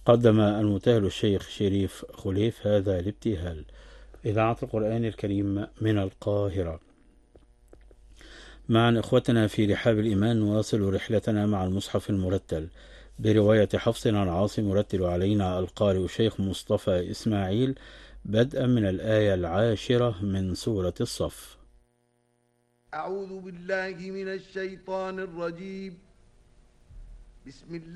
قدم المتهل الشيخ شريف خليف هذا الابتهال. إذاعة القرآن الكريم من القاهرة. مع إخوتنا في رحاب الإيمان نواصل رحلتنا مع المصحف المرتل برواية حفص عن عاصم، يرتل علينا القارئ الشيخ مصطفى إسماعيل، بدءا من الآية 10 من سورة الصف. أعوذ بالله من الشيطان الرجيم. بسم الله